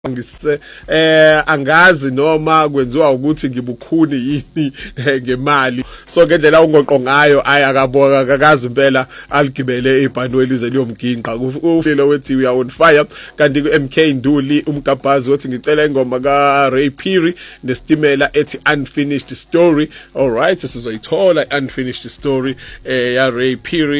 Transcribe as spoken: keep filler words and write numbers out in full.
ngise eh angazi noma kwenziwa ukuthi ngibukhuni yini ngemali so ngendlela ungoqo ngayo ayakaboka akakazi impela aligibele ibhano elize liyomginqa ufilo wethi we are on fire kanti ku M K Nduli umgabhazi wathi ngicela ingoma ka Ray Phiri nestimela ethi Unfinished Story. All right, sizoyithola Unfinished Story eh ya Ray Phiri.